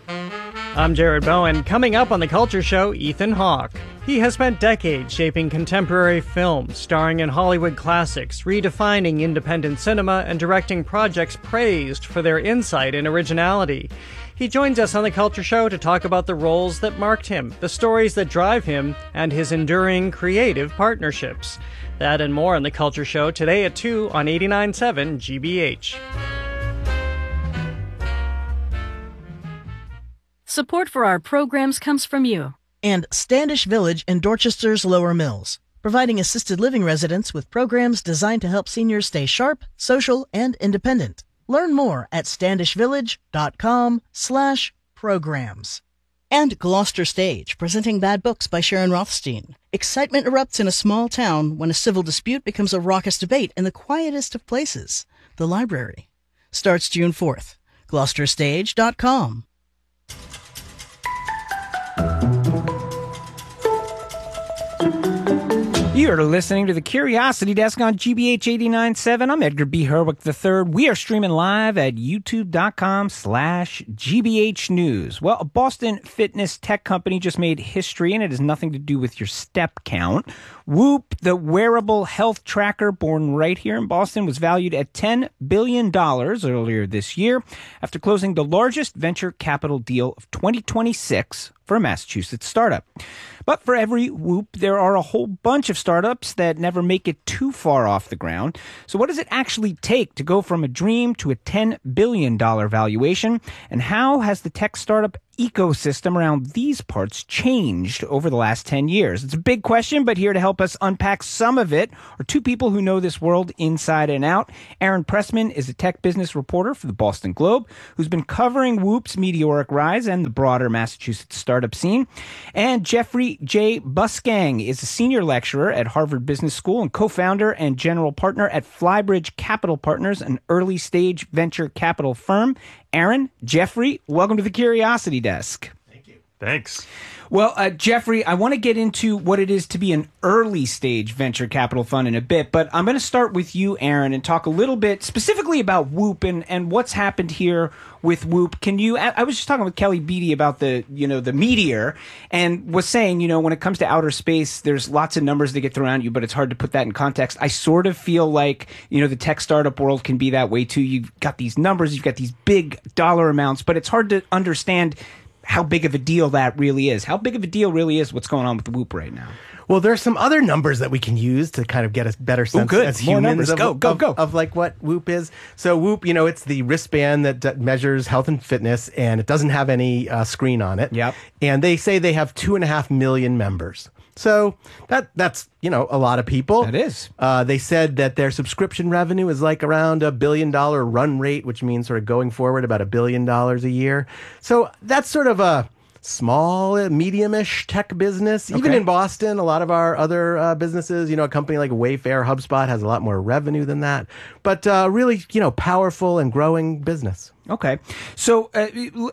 I'm Jared Bowen. Coming up on The Culture Show, Ethan Hawke. He has spent decades shaping contemporary film, starring in Hollywood classics, redefining independent cinema, and directing projects praised for their insight and originality. He joins us on The Culture Show to talk about the roles that marked him, the stories that drive him, and his enduring creative partnerships. That and more on The Culture Show today at 2 on 89.7 GBH. Support for our programs comes from you. And Standish Village in Dorchester's Lower Mills, providing assisted living residents with programs designed to help seniors stay sharp, social, and independent. Learn more at standishvillage.com/programs. And Gloucester Stage, presenting Bad Books by Sharon Rothstein. Excitement erupts in a small town when a civil dispute becomes a raucous debate in the quietest of places, the library. Starts June 4th. gloucesterstage.com. You're listening to the Curiosity Desk on GBH 89.7. I'm Edgar B. Herwick III. We are streaming live at youtube.com/GBH News. Well, a Boston fitness tech company just made history, and it has nothing to do with your step count. Whoop, the wearable health tracker born right here in Boston, was valued at $10 billion earlier this year after closing the largest venture capital deal of 2026 for a Massachusetts startup. But for every Whoop, there are a whole bunch of startups that never make it too far off the ground. So what does it actually take to go from a dream to a $10 billion valuation? And how has the tech startup ecosystem around these parts changed over the last 10 years? It's a big question, but here to help us unpack some of it are two people who know this world inside and out. Aaron Pressman is a tech business reporter for the Boston Globe, who's been covering Whoop's meteoric rise and the broader Massachusetts startup scene. And Jeffrey J. Busgang is a senior lecturer at Harvard Business School and co-founder and general partner at Flybridge Capital Partners, an early-stage venture capital firm. Aaron, Jeffrey, welcome to the Curiosity Desk. Thank you. Thanks. Well, Jeffrey, I want to get into what it is to be an early-stage venture capital fund in a bit, but I'm going to start with you, Aaron, and talk a little bit specifically about Whoop and what's happened here with Whoop. Can you? I was just talking with Kelly Beatty about the meteor, and was saying, when it comes to outer space, there's lots of numbers that get thrown at you, but it's hard to put that in context. I sort of feel like, the tech startup world can be that way too. You've got these numbers, you've got these big dollar amounts, but it's hard to understand how big of a deal that really is. How big of a deal really is what's going on with the Whoop right now? Well, there's some other numbers that we can use to kind of get a better sense as humans of like what Whoop is. So Whoop, it's the wristband that measures health and fitness, and it doesn't have any screen on it. Yep. And they say they have 2.5 million members. So that's a lot of people. That is. They said that their subscription revenue is like around $1 billion run rate, which means sort of going forward about $1 billion a year. So that's sort of a small, medium-ish tech business. Even in Boston, a lot of our other businesses, a company like Wayfair, HubSpot has a lot more revenue than that. But really, powerful and growing business. Okay. So I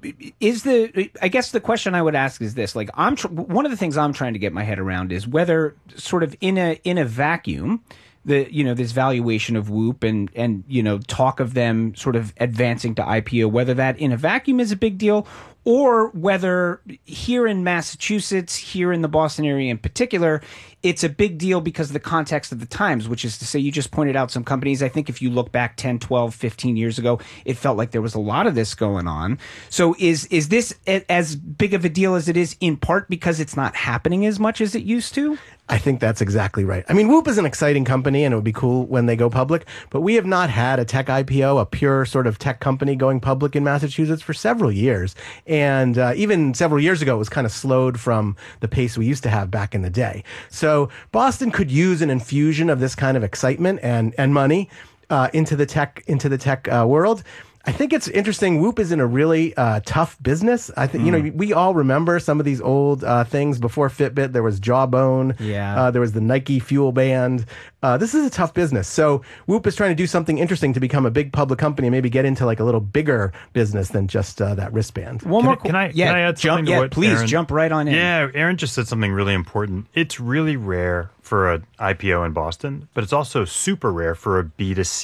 guess the question I would ask is this, like, one of the things I'm trying to get my head around is whether sort of in a vacuum, this valuation of Whoop and talk of them sort of advancing to IPO, whether that in a vacuum is a big deal, or whether here in Massachusetts, here in the Boston area in particular, it's a big deal because of the context of the times, which is to say, you just pointed out some companies. I think if you look back 10, 12, 15 years ago, it felt like there was a lot of this going on. So is this as big of a deal as it is in part because it's not happening as much as it used to? I think that's exactly right. I mean, Whoop is an exciting company, and it would be cool when they go public, but we have not had a tech IPO, a pure sort of tech company going public in Massachusetts for several years. And even several years ago, it was kind of slowed from the pace we used to have back in the day. So Boston could use an infusion of this kind of excitement and money into the tech world. I think it's interesting. Whoop is in a really tough business. I think we all remember some of these old things before Fitbit. There was Jawbone. Yeah. There was the Nike Fuel Band. This is a tough business. So Whoop is trying to do something interesting to become a big public company and maybe get into like a little bigger business than just that wristband. Can I add something to what Aaron, jump right on in. Yeah, Aaron just said something really important. It's really rare for an IPO in Boston, but it's also super rare for a B2C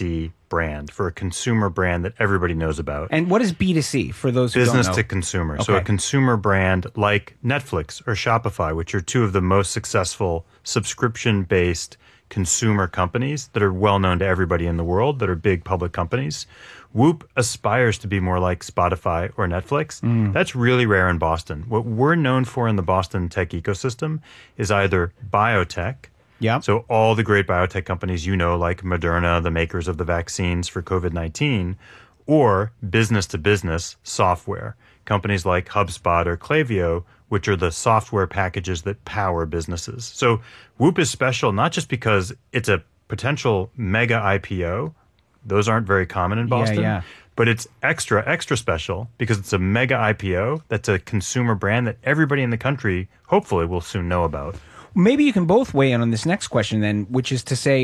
brand, for a consumer brand that everybody knows about. And what is B2C for those who don't know? Business to consumer. Okay. So a consumer brand like Netflix or Shopify, which are two of the most successful subscription-based consumer companies that are well known to everybody in the world, that are big public companies. Whoop aspires to be more like Spotify or Netflix. That's really rare in Boston. What we're known for in the Boston tech ecosystem is either biotech. Yeah. So all the great biotech companies, like Moderna, the makers of the vaccines for COVID-19, or business to business software. Companies like HubSpot or Klaviyo, which are the software packages that power businesses. So Whoop is special not just because it's a potential mega IPO. Those aren't very common in Boston. Yeah. But it's extra special because it's a mega IPO that's a consumer brand that everybody in the country hopefully will soon know about. Maybe you can both weigh in on this next question then, which is to say,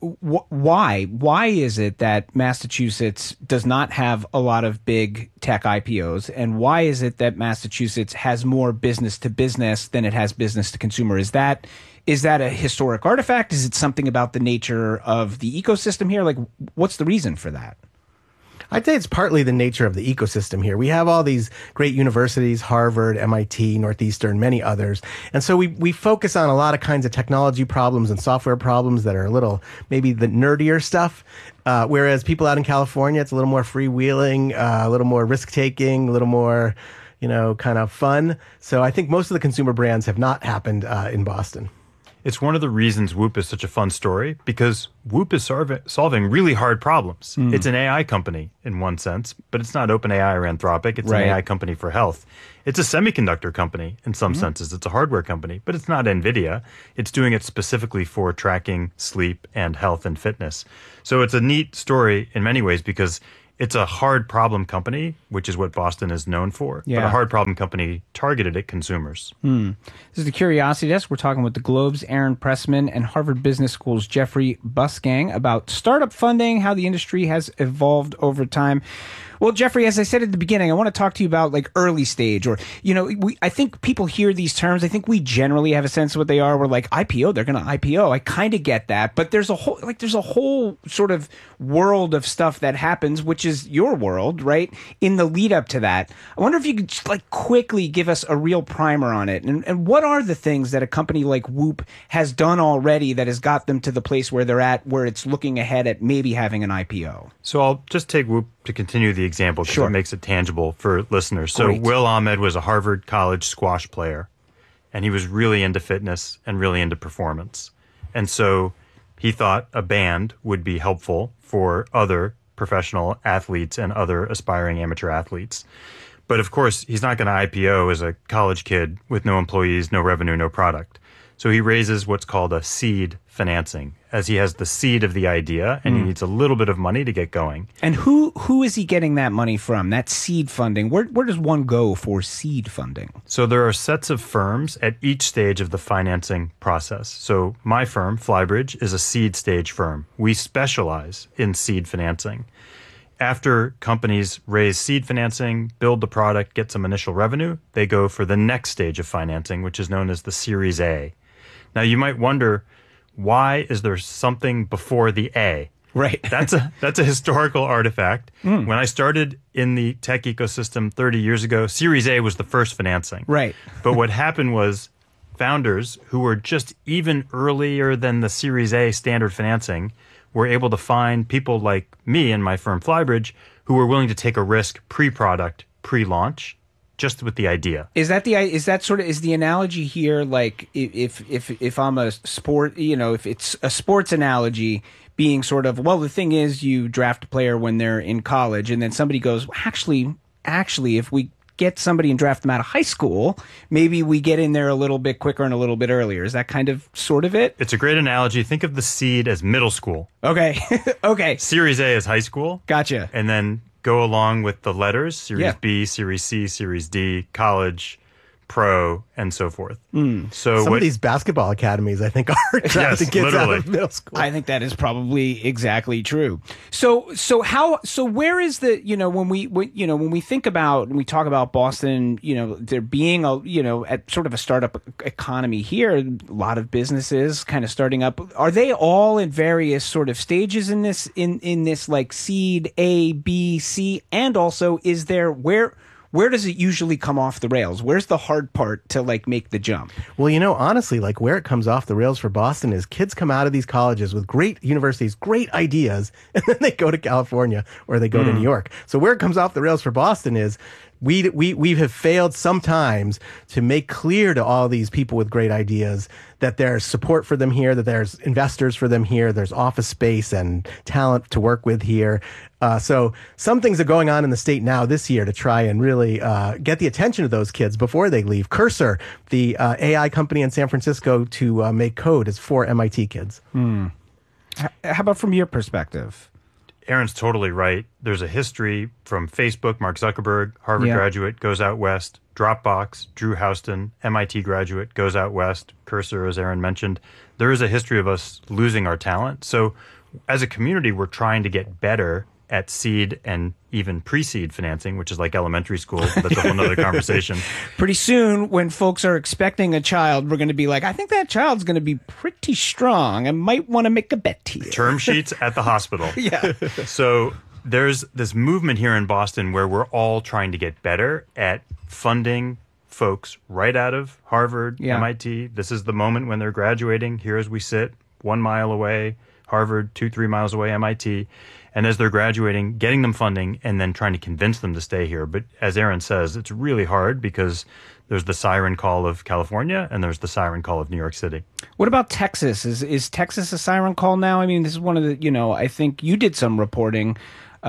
why? Why is it that Massachusetts does not have a lot of big tech IPOs? And why is it that Massachusetts has more business to business than it has business to consumer? Is that a historic artifact? Is it something about the nature of the ecosystem here? Like, what's the reason for that? I'd say it's partly the nature of the ecosystem here. We have all these great universities, Harvard, MIT, Northeastern, many others. And so we focus on a lot of kinds of technology problems and software problems that are a little, maybe the nerdier stuff. Whereas people out in California, it's a little more freewheeling, a little more risk-taking, a little more, kind of fun. So I think most of the consumer brands have not happened in Boston. It's one of the reasons Whoop is such a fun story, because Whoop is solving really hard problems. It's an AI company in one sense, but it's not OpenAI or Anthropic. It's an AI company for health. It's a semiconductor company in some senses. It's a hardware company, but it's not NVIDIA. It's doing it specifically for tracking sleep and health and fitness. So it's a neat story in many ways because it's a hard problem company, which is what Boston is known for, but a hard problem company targeted at consumers. This is the Curiosity Desk. We're talking with the Globe's Aaron Pressman and Harvard Business School's Jeffrey Busgang about startup funding, how the industry has evolved over time. Well, Jeffrey, as I said at the beginning, I want to talk to you about like early stage, or, I think people hear these terms. I think we generally have a sense of what they are. We're like, IPO, they're going to IPO. I kind of get that. But there's a whole sort of world of stuff that happens, which is your world, right? In the lead up to that. I wonder if you could just quickly give us a real primer on it. And what are the things that a company like Whoop has done already that has got them to the place where they're at, where it's looking ahead at maybe having an IPO? So I'll just take Whoop to continue the example because it makes it tangible for listeners. So Will Ahmed was a Harvard College squash player, and he was really into fitness and really into performance. And so he thought a band would be helpful for other professional athletes and other aspiring amateur athletes. But of course, he's not going to IPO as a college kid with no employees, no revenue, no product. So he raises what's called a seed financing, as he has the seed of the idea and he needs a little bit of money to get going. And who is he getting that money from, that seed funding? Where does one go for seed funding? So there are sets of firms at each stage of the financing process. So my firm, Flybridge, is a seed stage firm. We specialize in seed financing. After companies raise seed financing, build the product, get some initial revenue, they go for the next stage of financing, which is known as the Series A. Now, you might wonder, why is there something before the A? Right. That's a historical artifact. When I started in the tech ecosystem 30 years ago, Series A was the first financing. Right. But what happened was founders who were just even earlier than the Series A standard financing were able to find people like me and my firm Flybridge who were willing to take a risk pre-product, pre-launch, just with the idea. Is the analogy here like if I'm a sport, if it's a sports analogy, being sort of, well, the thing is you draft a player when they're in college and then somebody goes, actually, if we get somebody and draft them out of high school, maybe we get in there a little bit quicker and a little bit earlier. Is that kind of sort of it? It's a great analogy. Think of the seed as middle school. Okay. Okay. Series A is high school. Gotcha. And then go along with the letters, Series B, Series C, Series D, college, pro, and so forth. So some of these basketball academies, I think, are attracting kids out of middle school. I think that is probably exactly true. So where is the, when we think about, and we talk about Boston, there being at sort of a startup economy here, a lot of businesses kind of starting up. Are they all in various sort of stages in this like seed A, B, C, and also is there where does it usually come off the rails? Where's the hard part to like make the jump? Well, honestly, like where it comes off the rails for Boston is kids come out of these colleges with great universities, great ideas, and then they go to California or they go to New York. So where it comes off the rails for Boston is we have failed sometimes to make clear to all these people with great ideas that there's support for them here, that there's investors for them here, there's office space and talent to work with here. So some things are going on in the state now this year to try and really get the attention of those kids before they leave. Cursor, the AI company in San Francisco to make code, is for MIT kids. How about from your perspective? Aaron's totally right. There's a history from Facebook, Mark Zuckerberg, Harvard graduate, goes out west. Dropbox, Drew Houston, MIT graduate, goes out west. Cursor, as Aaron mentioned. There is a history of us losing our talent. So as a community, we're trying to get better at seed and even pre-seed financing, which is like elementary school. That's a whole nother conversation. Pretty soon, when folks are expecting a child, we're going to be like, I think that child's going to be pretty strong. I might want to make a bet here. Term sheets at the hospital. Yeah. So there's this movement here in Boston where we're all trying to get better at funding folks right out of Harvard, MIT. This is the moment when they're graduating. Here as we sit, 1 mile away, Harvard, 2-3 miles away, MIT. And as they're graduating, getting them funding and then trying to convince them to stay here. But as Aaron says, it's really hard because there's the siren call of California and there's the siren call of New York City. What about Texas? Is Texas a siren call now? I mean, this is one of the, I think you did some reporting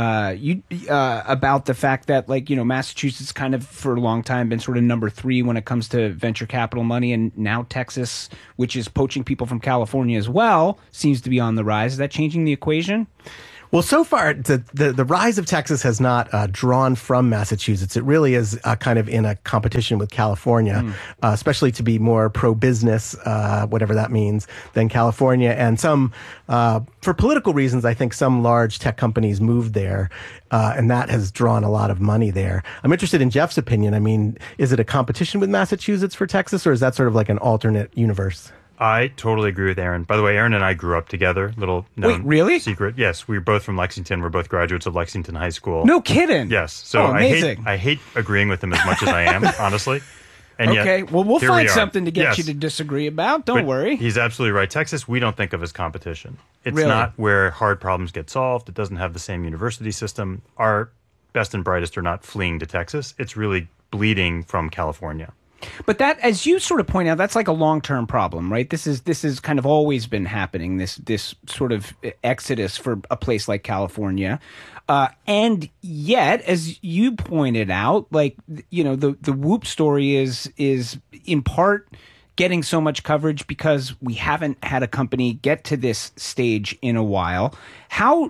about the fact that, Massachusetts kind of for a long time been sort of number 3 when it comes to venture capital money, and now Texas, which is poaching people from California as well, seems to be on the rise. Is that changing the equation? Well, so far, the rise of Texas has not drawn from Massachusetts. It really is kind of in a competition with California, especially to be more pro-business, whatever that means, than California. And some, for political reasons, I think some large tech companies moved there, and that has drawn a lot of money there. I'm interested in Jeff's opinion. I mean, is it a competition with Massachusetts for Texas, or is that sort of like an alternate universe? I totally agree with Aaron. By the way, Aaron and I grew up together. Little known really? secret. Yes, we were both from Lexington. We're both graduates of Lexington High School. No kidding. Yes. So amazing. I hate agreeing with him as much as I am, honestly. And okay, yet, well, we'll find something to get yes. you to disagree about. Don't worry. He's absolutely right. Texas, we don't think of as competition. It's really? Not where hard problems get solved. It doesn't have the same university system. Our best and brightest are not fleeing to Texas. It's really bleeding from California. But that, as you sort of point out, that's like a long-term problem, right? This is kind of always been happening, this sort of exodus for a place like California. And yet, as you pointed out, the Whoop story is in part getting so much coverage because we haven't had a company get to this stage in a while. How,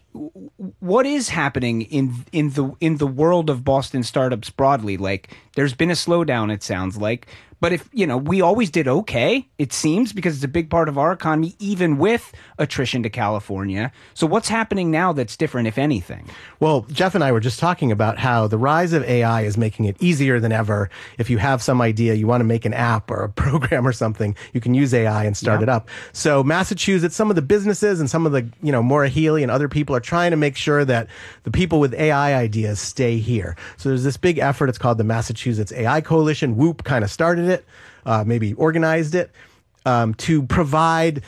what is happening in the world of Boston startups broadly? There's been a slowdown, it sounds like. But if, we always did okay, it seems, because it's a big part of our economy, even with attrition to California. So what's happening now that's different, if anything? Well, Jeff and I were just talking about how the rise of AI is making it easier than ever. If you have some idea, you want to make an app or a program or something, you can use AI and start it up. So Massachusetts, some of the businesses and some of the, Maura Healey and other people are trying to make sure that the people with AI ideas stay here. So there's this big effort. It's called the Massachusetts AI Coalition. Whoop kind of started it, maybe organized it, to provide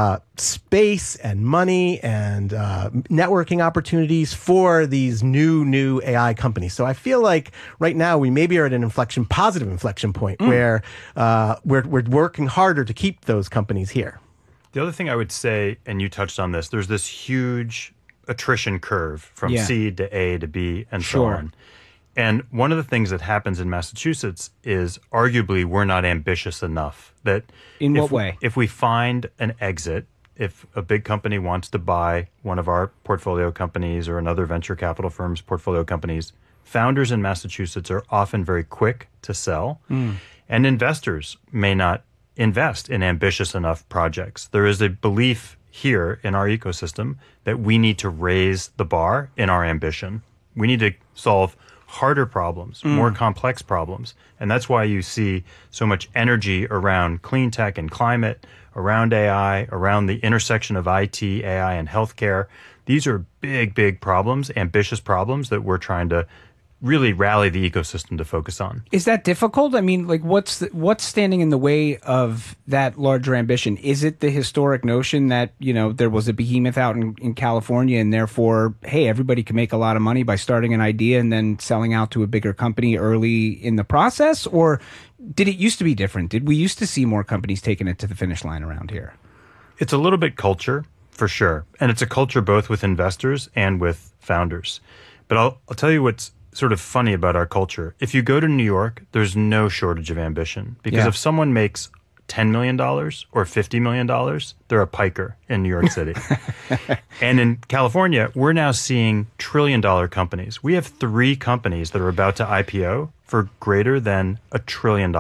space and money and networking opportunities for these new AI companies. So I feel like right now we maybe are at an positive inflection point where we're working harder to keep those companies here. The other thing I would say, and you touched on this, there's this huge attrition curve from C to A to B and so on. And one of the things that happens in Massachusetts is arguably we're not ambitious enough. That in what way? If we find an exit, if a big company wants to buy one of our portfolio companies or another venture capital firm's portfolio companies founders in Massachusetts are often very quick to sell, and investors may not invest in ambitious enough projects. There is a belief here in our ecosystem that we need to raise the bar in our ambition. We need to solve harder problems, more complex problems. And that's why you see so much energy around clean tech and climate, around AI, around the intersection of IT, AI, and healthcare. These are big, big problems, ambitious problems that we're trying to really rally the ecosystem to focus on. Is that difficult? I mean, like, what's standing in the way of that larger ambition? Is it the historic notion that, you know, there was a behemoth out in California and therefore, hey, everybody can make a lot of money by starting an idea and then selling out to a bigger company early in the process? Or did it used to be different? Did we used to see more companies taking it to the finish line around here? It's a little bit culture, for sure. And it's a culture both with investors and with founders. But I'll tell you what's sort of funny about our culture. If you go to New York, there's no shortage of ambition, because if someone makes $10 million or $50 million, they're a piker in New York City. And in California, we're now seeing trillion-dollar companies. We have 3 companies that are about to IPO for greater than $1 trillion.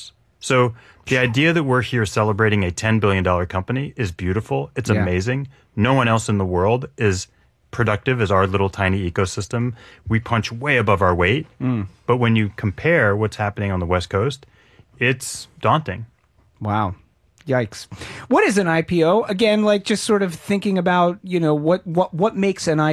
So the idea that we're here celebrating a $10 billion company is beautiful. It's amazing. No one else in the world is productive as our little tiny ecosystem. We punch way above our weight. But when you compare what's happening on the West Coast, it's daunting. Wow. Yikes. What is an IPO? Again, like, just sort of thinking about, you know, what makes the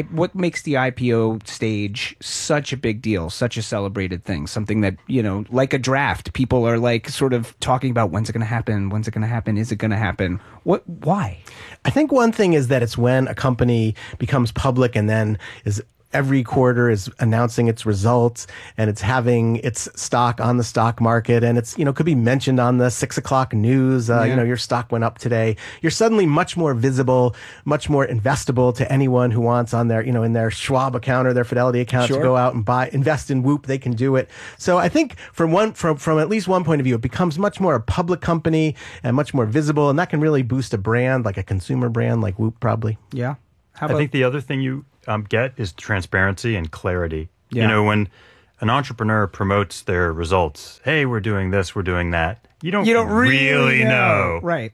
IPO stage such a big deal, such a celebrated thing, something that, you know, like a draft, people are like sort of talking about, when's it going to happen? When's it going to happen? Is it going to happen? Why? I think one thing is that it's when a company becomes public and then is every quarter is announcing its results and it's having its stock on the stock market, and it's, you know, could be mentioned on the 6 o'clock news. You know, your stock went up today. You're suddenly much more visible, much more investable to anyone who wants on their, you know, in their Schwab account or their Fidelity account to go out and invest in Whoop. They can do it. So I think from at least one point of view, it becomes much more a public company and much more visible, and that can really boost a brand, like a consumer brand like Whoop probably. Yeah. I think the other thing you get is transparency and clarity. Yeah. You know, when an entrepreneur promotes their results, hey, we're doing this, we're doing that, you don't really know. Right.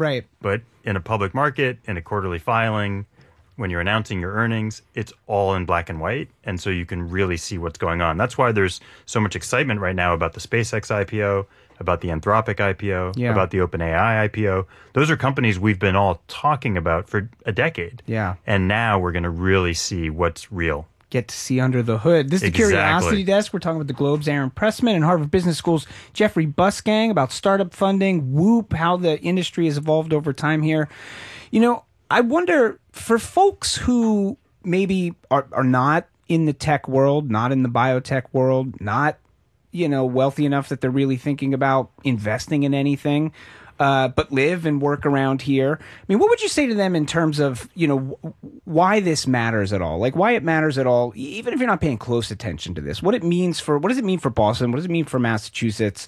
But in a public market, in a quarterly filing, when you're announcing your earnings, it's all in black and white. And so you can really see what's going on. That's why there's so much excitement right now about the SpaceX IPO, about the Anthropic IPO, about the OpenAI IPO. Those are companies we've been all talking about for a decade. Yeah. And now we're going to really see what's real. Get to see under the hood. This is the Curiosity Desk. We're talking with the Globe's Aaron Pressman and Harvard Business School's Jeffrey Busgang about startup funding, Whoop, how the industry has evolved over time here. You know, I wonder, for folks who maybe are not in the tech world, not in the biotech world, not, you know, wealthy enough that they're really thinking about investing in anything, but live and work around here. I mean, what would you say to them in terms of, you know, why this matters at all? Like, why it matters at all, even if you're not paying close attention to this, what does it mean for Boston? What does it mean for Massachusetts?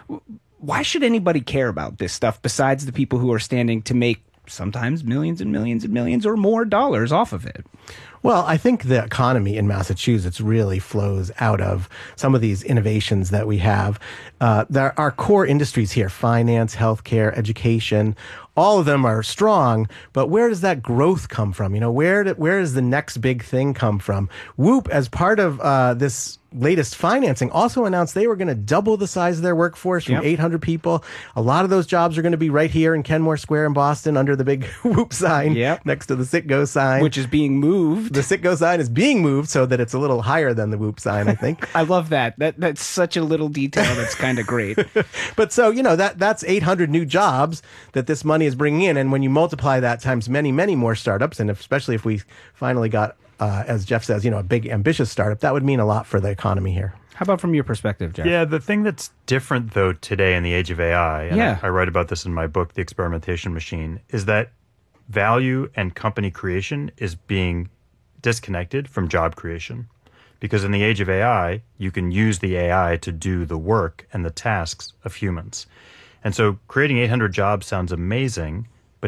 Why should anybody care about this stuff besides the people who are standing to make sometimes millions and millions and millions or more dollars off of it? Well, I think the economy in Massachusetts really flows out of some of these innovations that we have. There are core industries here: finance, healthcare, education. All of them are strong, but where does that growth come from? You know, where does the next big thing come from? Whoop, as part of this latest financing, also announced they were going to double the size of their workforce from 800 people. A lot of those jobs are going to be right here in Kenmore Square in Boston under the big Whoop sign next to the Citgo sign. Which is being moved. The Citgo sign is being moved so that it's a little higher than the Whoop sign, I think. I love that. That's such a little detail that's kind of great. But so, you know, that's 800 new jobs that this money is bringing in. And when you multiply that times many, many more startups, and especially if we finally got, as Jeff says, you know, a big ambitious startup, that would mean a lot for the economy here. How about from your perspective, Jeff? Yeah, the thing that's different, though, today in the age of AI, and I write about this in my book, The Experimentation Machine, is that value and company creation is being disconnected from job creation. Because in the age of AI, you can use the AI to do the work and the tasks of humans. And so creating 800 jobs sounds amazing, but it's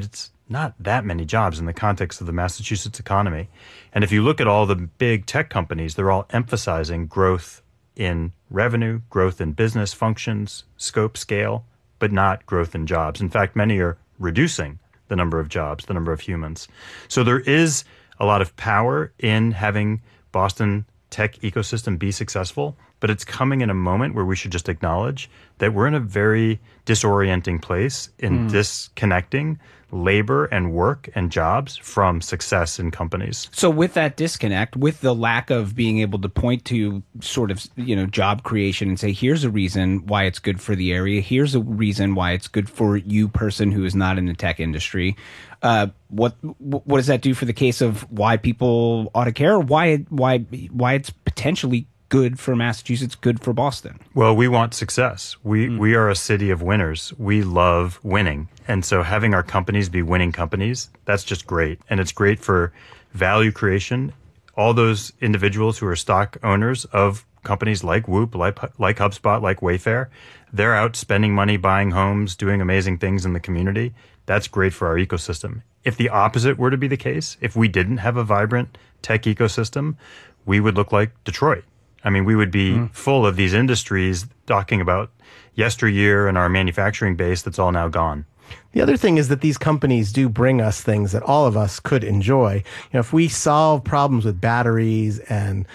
not that many jobs in the context of the Massachusetts economy. And if you look at all the big tech companies, they're all emphasizing growth in revenue, growth in business functions, scope, scale, but not growth in jobs. In fact, many are reducing the number of jobs, the number of humans. So there is a lot of power in having Boston tech ecosystem be successful, but it's coming in a moment where we should just acknowledge that we're in a very disorienting place in disconnecting labor and work and jobs from success in companies. So with that disconnect, with the lack of being able to point to sort of, job creation and say, here's a reason why it's good for the area, here's a reason why it's good for you person who is not in the tech industry, what does that do for the case of why people ought to care, why it's potentially good for Massachusetts, good for Boston? Well, we want success. We are a city of winners. We love winning. And so having our companies be winning companies, that's just great. And it's great for value creation. All those individuals who are stock owners of companies like Whoop, like HubSpot, like Wayfair, they're out spending money, buying homes, doing amazing things in the community. That's great for our ecosystem. If the opposite were to be the case, if we didn't have a vibrant tech ecosystem, we would look like Detroit. I mean, we would be full of these industries talking about yesteryear and our manufacturing base that's all now gone. The other thing is that these companies do bring us things that all of us could enjoy. If we solve problems with batteries and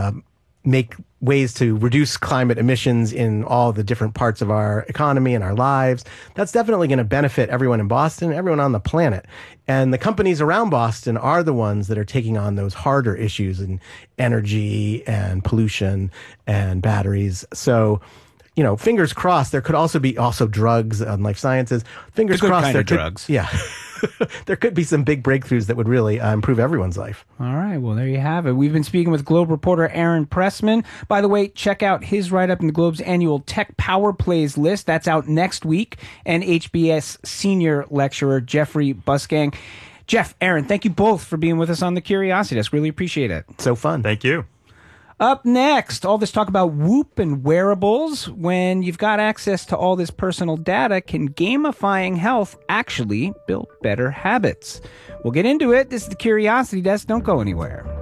make ways to reduce climate emissions in all the different parts of our economy and our lives, that's definitely going to benefit everyone in Boston, everyone on the planet. And the companies around Boston are the ones that are taking on those harder issues in energy and pollution and batteries. So, fingers crossed, there could also be drugs and life sciences. Fingers crossed, there could, drugs. Yeah. There could be some big breakthroughs that would really improve everyone's life. All right. Well, there you have it. We've been speaking with Globe reporter Aaron Pressman. By the way, check out his write-up in the Globe's annual Tech Power Plays list. That's out next week. And HBS senior lecturer Jeffrey Busgang. Jeff, Aaron, thank you both for being with us on the Curiosity Desk. Really appreciate it. So fun. Thank you. Up next, all this talk about Whoop and wearables. When you've got access to all this personal data, can gamifying health actually build better habits? We'll get into it. This is the Curiosity Desk. Don't go anywhere.